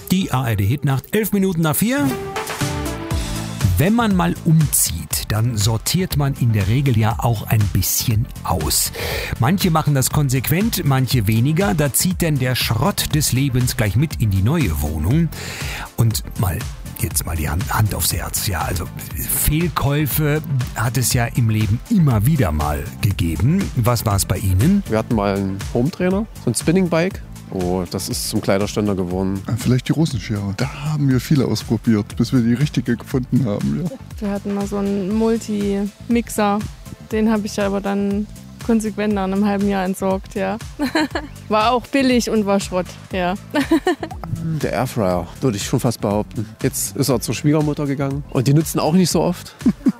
Die ARD-Hitnacht, 11 Minuten nach 4. Wenn man mal umzieht, dann sortiert man in der Regel ja auch ein bisschen aus. Manche machen das konsequent, manche weniger. Da zieht denn der Schrott des Lebens gleich mit in die neue Wohnung. Und jetzt mal die Hand aufs Herz. Ja, also Fehlkäufe hat es ja im Leben immer wieder mal gegeben. Was war es bei Ihnen? Wir hatten mal einen Hometrainer, so ein Spinning-Bike. Oh, das ist zum Kleiderständer geworden. Vielleicht die Russenschere. Da haben wir viele ausprobiert, bis wir die richtige gefunden haben. Ja. Wir hatten mal so einen Multi-Mixer. Den habe ich aber dann konsequent nach einem halben Jahr entsorgt, ja. War auch billig und war Schrott, ja. Der Airfryer, würde ich schon fast behaupten. Jetzt ist er zur Schwiegermutter gegangen und die nutzen auch nicht so oft.